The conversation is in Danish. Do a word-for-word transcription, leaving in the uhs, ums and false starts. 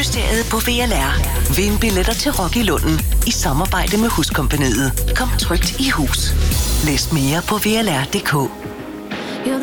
Rockermysteriet på V L R. Vind billetter til Rock i Lunden i samarbejde med Huskompagniet. Kom trygt i hus. Læs mere på V L R punktum d k.